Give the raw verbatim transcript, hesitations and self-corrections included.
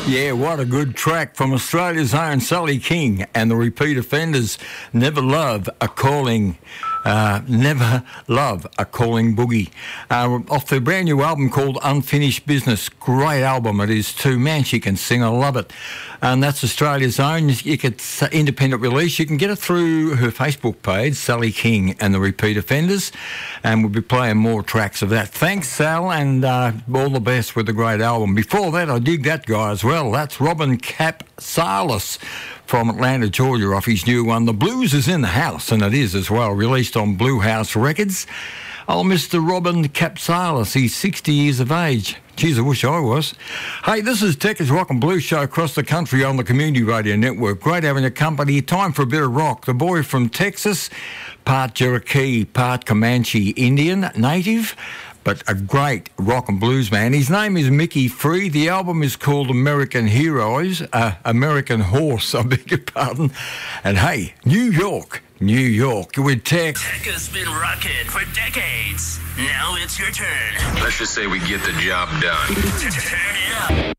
Yeah, what a good track from Australia's own Sally King and the Repeat Offenders. Never love a calling, uh, never love a calling boogie. Uh, off their brand new album called Unfinished Business. Great album it is too. Man, she can sing. I love it. And that's Australia's own. It's an independent release. You can get it through her Facebook page, Sally King and the Repeat Offenders. And we'll be playing more tracks of that. Thanks, Sal, and uh, all the best with the great album. Before that, I dig that guy as well. That's Robin Capsalis from Atlanta, Georgia, off his new one. The Blues is in the house, and it is as well, released on Blue House Records. Oh, Mister Robin Capsalis, he's sixty years of age. Geez, I wish I was. Hey, this is Tech's Rock and Blues Show across the country on the Community Radio Network. Great having your company. Time for a bit of rock. The boy from Texas, part Cherokee, part Comanche Indian native, but a great rock and blues man. His name is Mickey Free. The album is called American Heroes, uh, American Horse, I beg your pardon. And hey, New York, New York, with Tech. Tech has been rocking for decades. Now it's your turn. Let's just say we get the job done. Turn it up.